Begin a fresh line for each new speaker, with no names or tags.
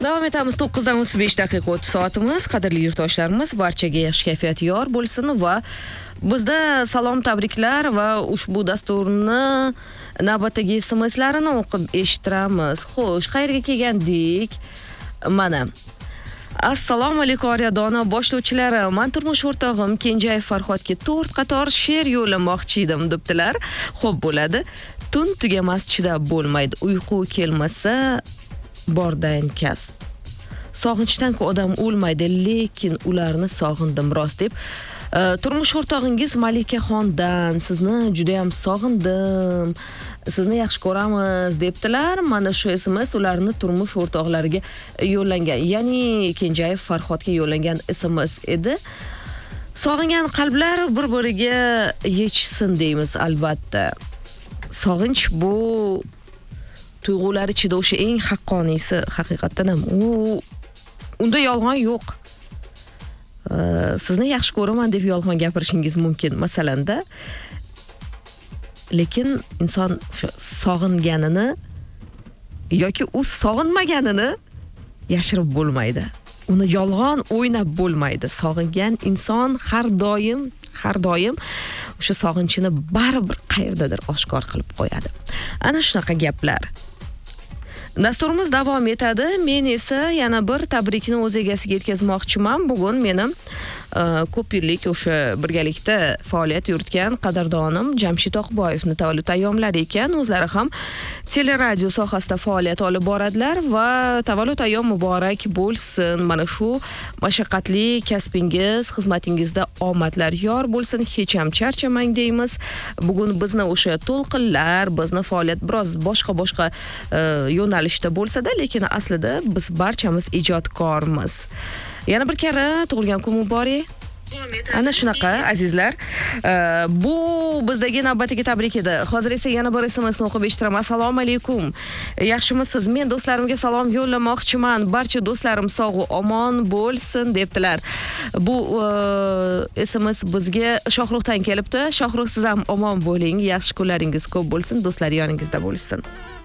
Davom etamiz. 9:35 daqiqa o'tdi soatimiz. Qadrli yurtdoshlarimiz, barchaga yaxshi kayfiyat yor bo'lsin va bizda salom, tabriklar va ushbu dasturni navbatdagi SMS'larini o'qib eshittiramiz. Xo'sh, qayerga kelgandik? Mana. Assalomu alaykum Oryadona boshlovchilari. Men turmush o'rtog'im Kenjayev Farhodga 4 qator she'r yo'llamoqchi edim debdilar. Xo'p bo'ladi. Tun tugamas chidab bo'lmaydi. Uyqu kelmasa bordan kas. Sog'inchdan ku odam o'lmaydi, lekin ularni sog'indim rost deb. Turmush o'rtog'ingiz Malikaxondan sizni juda ham sog'indim. Sizni yaxshi ko'ramiz debdilar. Mana shu SMS ularni turmush o'rtoqlariga yo'llangan. Ya'ni Kenjayev Farhodga yo'llangan SMS edi. Sog'ingan qalblar bir-biriga yechsin deymiz albatta. Sog'inch bu tuyg'ular ichida o'sha eng haqqoniysi haqiqatan ham. Unda yolg'on yo'q. Sizni yaxshi ko'raman deb yolg'on gapirishingiz mumkin masalanda. Lekin inson o'sha sog'inganini yoki u sog'inmaganini yashirib bo'lmaydi. Uni yolg'on o'ynab bo'lmaydi. Sog'ingan inson har doim o'sha sog'inchini baribir qayerdadir oshkor qilib qo'yadi. Ana shunaqa gaplar. Dasturimiz davom etadi. Men esa yana bir tabrikni o'z egasiga yetkazmoqchiman. Bugun meni ko'p yillik o'sha birgalikda faoliyat yuritgan qadrdonim Jamshid Oqboyevni tavallud ayyomlari ekan. O'zlari ham teleradio sohasida faoliyat olib boradilar va tavallud ayyom muborak bo'lsin. Mana shu mashaqqatli kasbingiz, xizmatingizda omadlar yor bo'lsin. Hech ham charchamang deymiz. Bugun bizni o'sha to'lqinlar, bizni faoliyat biroz boshqa yo'nalishda bo'lsa-da, lekin aslida biz barchamiz ijodkormiz. Yana bir karra tug'ilgan kun muborak. Ana shunaqa azizlar. Bu bizdagi navbatdagi tabrik edi. Hozir esa yana bir SMSni o'qib eshitiraman. Assalomu alaykum. Yaxshimisiz? Men do'stlarimga salom yo'llamoqchiman. Barcha do'stlarim sog' va omon bo'lsin debdilar. Bu SMS bizga Shohruxdan kelibdi. Shohruh, siz ham omon bo'ling. Yaxshi kunlaringiz ko'p bo'lsin. Do'stlar yoningizda bo'lsin.